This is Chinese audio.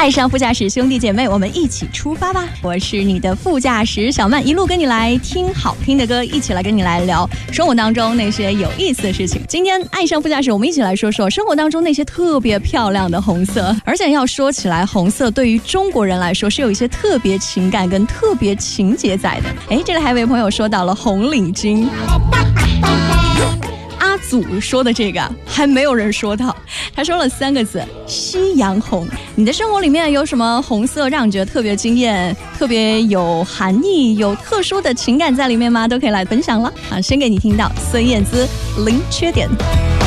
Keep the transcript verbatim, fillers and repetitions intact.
爱上副驾驶，兄弟姐妹，我们一起出发吧！我是你的副驾驶小曼，一路跟你来听好听的歌，一起来跟你来聊生活当中那些有意思的事情。今天爱上副驾驶，我们一起来说说生活当中那些特别漂亮的红色。而且要说起来，红色对于中国人来说是有一些特别情感跟特别情节在的。哎，这里还有位朋友说到了红领巾。阿祖说的这个还没有人说到，他说了三个字：夕阳红。你的生活里面有什么红色让你觉得特别惊艳、特别有含义、有特殊的情感在里面吗？都可以来分享了啊！先给你听到孙燕姿《零缺点》。